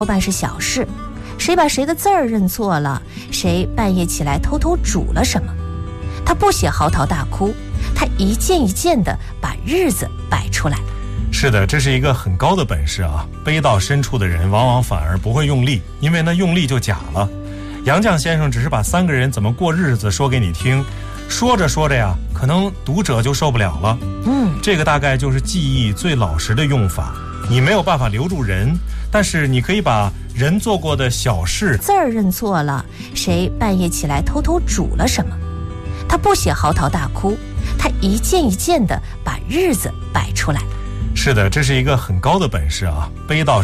多半是小事，谁把谁的字儿认错了，谁半夜起来偷偷煮了什么。他不写嚎啕大哭，他一件一件地把日子摆出来。 是的，这是一个很高的本事啊！悲到深处的人往往反而不会用力，因为呢用力就假了。杨绛先生只是把3个人怎么过日子说给你听，说着说着呀，可能读者就受不了了。这个大概就是记忆最老实的用法。你没有办法留住人，但是你可以把人做过的小事字儿认错了，谁半夜起来偷偷煮了什么。他不写嚎啕大哭，他一件一件地把日子摆出来。 是的，这是一个很高的本事啊！悲到